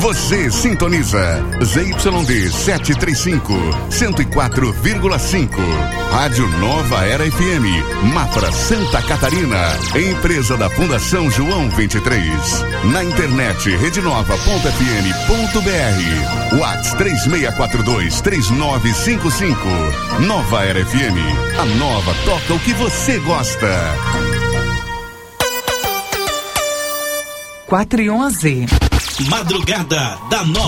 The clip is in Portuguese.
Você sintoniza ZYD 735, 104,5. Rádio Nova Era FM, Mafra, Santa Catarina. Empresa da Fundação João 23. Na internet, redenova.fm.br. WhatsApp 3642-3955. Nova Era FM. A nova toca o que você gosta. 4:11. Madrugada da Nova.